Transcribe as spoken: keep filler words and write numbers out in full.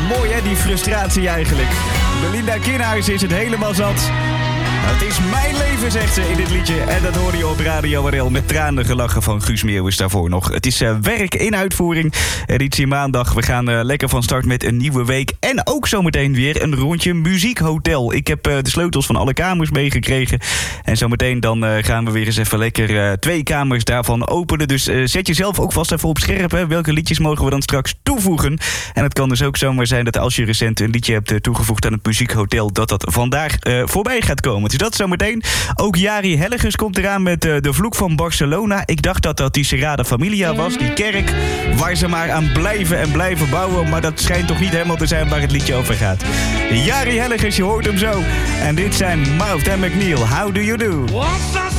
Mooi hè, die frustratie eigenlijk. Belinda Kinhuis is het helemaal zat. Het is mijn leven, zegt ze in dit liedje. En dat hoorde je op Radio R L met tranen gelachen van Guus Meeuwis daarvoor nog. Het is uh, werk in uitvoering. Editie maandag. We gaan uh, lekker van start met een nieuwe week. En ook zometeen weer een rondje muziekhotel. Ik heb uh, de sleutels van alle kamers meegekregen. En zometeen dan uh, gaan we weer eens even lekker uh, twee kamers daarvan openen. Dus uh, zet jezelf ook vast even op scherp. Hè. Welke liedjes mogen we dan straks toevoegen? En het kan dus ook zomaar zijn dat als je recent een liedje hebt uh, toegevoegd aan het muziekhotel, dat dat vandaag uh, voorbij gaat komen. Dus dat zometeen. Ook Jari Hellegers komt eraan met uh, De Vloek van Barcelona. Ik dacht dat dat die Sagrada Familia was, die kerk waar ze maar aan blijven en blijven bouwen. Maar dat schijnt toch niet helemaal te zijn waar het liedje over gaat. Jari Hellegers, je hoort hem zo. En dit zijn Mouth en McNeil. How do you do?